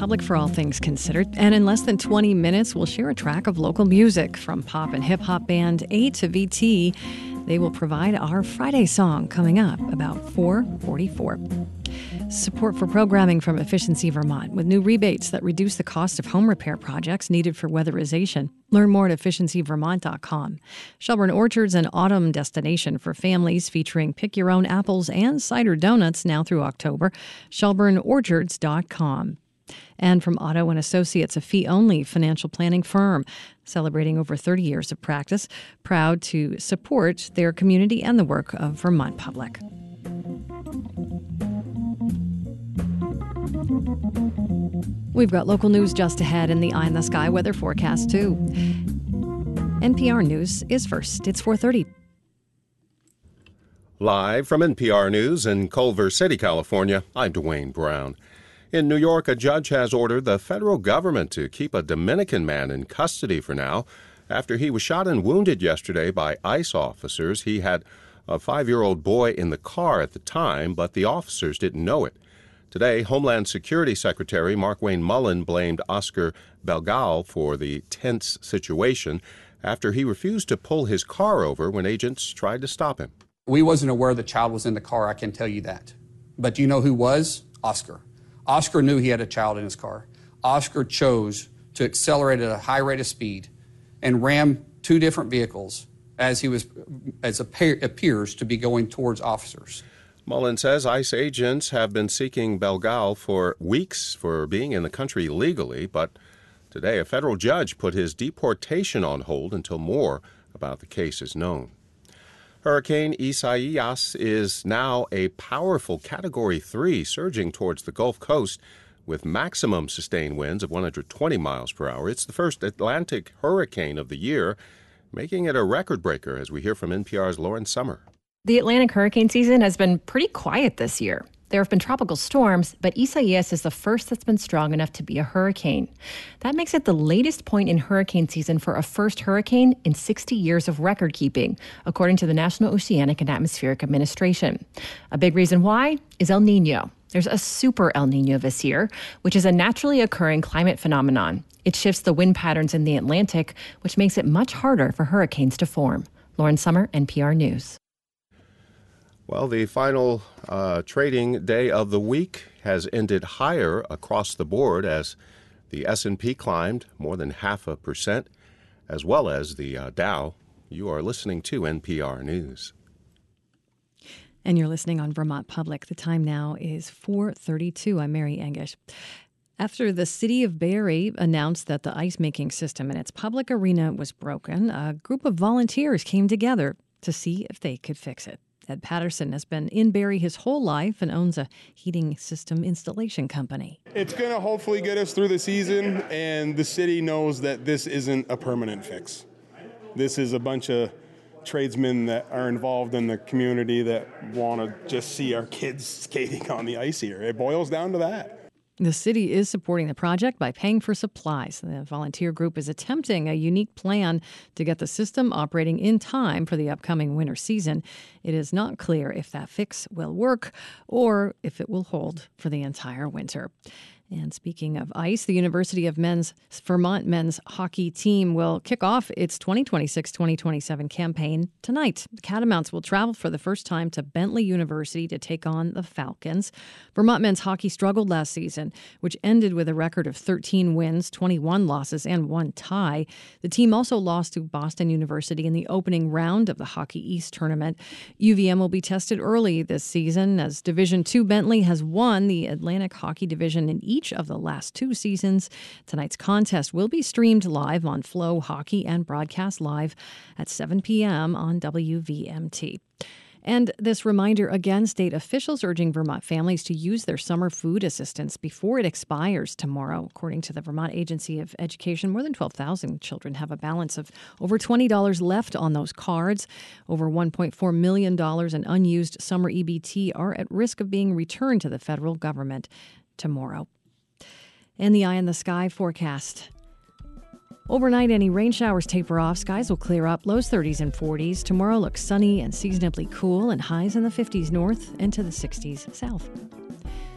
Public for All Things Considered, and in less than 20 minutes, we'll share a track of local music from pop and hip-hop band A to VT. They will provide our Friday song coming up about 4:44. Support for programming from Efficiency Vermont with new rebates that reduce the cost of home repair projects needed for weatherization. Learn more at efficiencyvermont.com. Shelburne Orchards, an autumn destination for families featuring pick-your-own apples and cider donuts now through October. ShelburneOrchards.com. And from Otto & Associates, a fee-only financial planning firm, celebrating over 30 years of practice, proud to support their community and the work of Vermont Public. We've got local news just ahead and the Eye in the Sky weather forecast, too. NPR News is first. It's 4:30. Live from NPR News in Culver City, California, I'm Dwayne Brown. In New York, a judge has ordered the federal government to keep a Dominican man in custody for now after he was shot and wounded yesterday by ICE officers. He had a 5-year-old boy in the car at the time, but the officers didn't know it. Today, Homeland Security Secretary Markwayne Mullin blamed Oscar Belgal for the tense situation after he refused to pull his car over when agents tried to stop him. We wasn't aware the child was in the car, I can tell you that. But do you know who was? Oscar. Oscar knew he had a child in his car. Oscar chose to accelerate at a high rate of speed and ram two different vehicles as appears to be going towards officers. Mullin says ICE agents have been seeking Belgal for weeks for being in the country illegally, but today a federal judge put his deportation on hold until more about the case is known. Hurricane Isaias is now a powerful Category 3 surging towards the Gulf Coast with maximum sustained winds of 120 miles per hour. It's the first Atlantic hurricane of the year, making it a record breaker, as we hear from NPR's Lauren Sommer. The Atlantic hurricane season has been pretty quiet this year. There have been tropical storms, but Isaias is the first that's been strong enough to be a hurricane. That makes it the latest point in hurricane season for a first hurricane in 60 years of record keeping, according to the National Oceanic and Atmospheric Administration. A big reason why is El Nino. There's a super El Nino this year, which is a naturally occurring climate phenomenon. It shifts the wind patterns in the Atlantic, which makes it much harder for hurricanes to form. Lauren Sommer, NPR News. Well, the final trading day of the week has ended higher across the board as the S&P climbed more than 0.5%, as well as the Dow. You are listening to NPR News. And you're listening on Vermont Public. The time now is 4:32. I'm Mary Engish. After the city of Barre announced that the ice-making system in its public arena was broken, a group of volunteers came together to see if they could fix it. Ed Patterson has been in Barre his whole life and owns a heating system installation company. It's going to hopefully get us through the season, and the city knows that this isn't a permanent fix. This is a bunch of tradesmen that are involved in the community that want to just see our kids skating on the ice here. It boils down to that. The city is supporting the project by paying for supplies. The volunteer group is attempting a unique plan to get the system operating in time for the upcoming winter season. It is not clear if that fix will work or if it will hold for the entire winter. And speaking of ice, the University of Vermont men's hockey team will kick off its 2026-2027 campaign tonight. The Catamounts will travel for the first time to Bentley University to take on the Falcons. Vermont men's hockey struggled last season, which ended with a record of 13 wins, 21 losses, and 1 tie. The team also lost to Boston University in the opening round of the Hockey East tournament. UVM will be tested early this season as Division II Bentley has won the Atlantic Hockey Division in each of the last 2 seasons. Tonight's contest will be streamed live on Flow Hockey and broadcast live at 7 p.m. on WVMT. And this reminder again, state officials urging Vermont families to use their summer food assistance before it expires tomorrow. According to the Vermont Agency of Education, more than 12,000 children have a balance of over $20 left on those cards. Over $1.4 million in unused summer EBT are at risk of being returned to the federal government tomorrow. And the Eye in the Sky forecast. Overnight, any rain showers taper off. Skies will clear up, lows 30s and 40s. Tomorrow looks sunny and seasonably cool, and highs in the 50s north and to the 60s south.